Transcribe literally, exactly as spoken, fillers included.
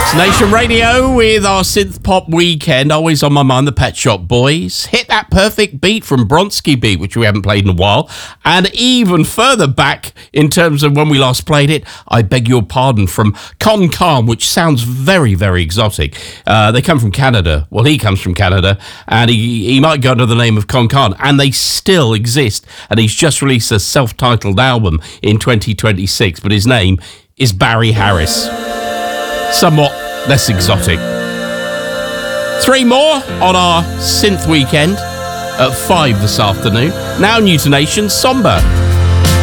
Nation Radio with our synth pop weekend. Always on my mind, the Pet Shop Boys. Hit That Perfect Beat from Bronski Beat, which we haven't played in a while. And even further back in terms of when we last played it, I Beg Your Pardon from Con Calm, which sounds very, very exotic. Uh, they come from Canada. Well, he comes from Canada, and he, he might go under the name of Con Calm, and they still exist. And he's just released a self-titled album in twenty twenty-six, but his name is Barry Harris. Somewhat less exotic. Three more on our synth weekend at five this afternoon. Now New to Nation, Somber.